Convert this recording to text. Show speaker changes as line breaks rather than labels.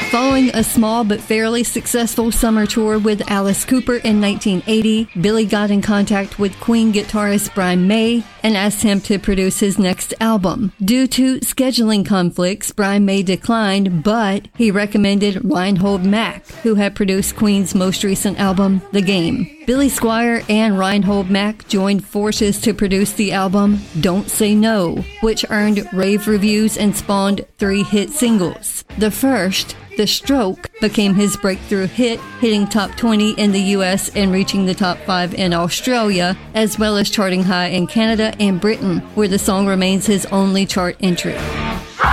Following a small but fairly successful summer tour with Alice Cooper in 1980, Billy got in contact with Queen guitarist Brian May and asked him to produce his next album. Due to scheduling conflicts, Brian May declined, but he recommended Reinhold Mack, who had produced Queen's most recent album, The Game. Billy Squier and Reinhold Mack joined forces to produce the album Don't Say No, which earned rave reviews and spawned 3 hit singles. The first, The Stroke, became his breakthrough hit, hitting top 20 in the US and reaching the top 5 in Australia, as well as charting high in Canada and Britain, where the song remains his only chart entry.